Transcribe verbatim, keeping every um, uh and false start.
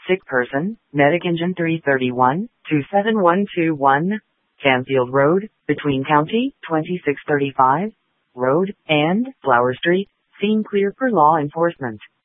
Sick person, Medic Engine three thirty-one, two seven one two one, Canfield Road, between County twenty-six thirty-five Road and Flower Street. Scene clear for law enforcement.